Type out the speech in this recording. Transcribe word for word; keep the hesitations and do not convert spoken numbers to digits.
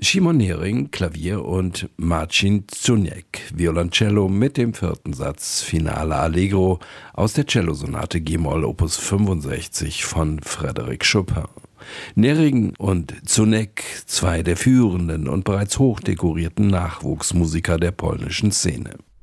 Szymon Nering, Klavier und Marcin Czuniek, Violoncello mit dem vierten Satz Finale Allegro aus der Cellosonate G-Moll Opus fünfundsechzig von Frédéric Chopin. Nering und Czuniek, zwei der führenden und bereits hochdekorierten Nachwuchsmusiker der polnischen Szene.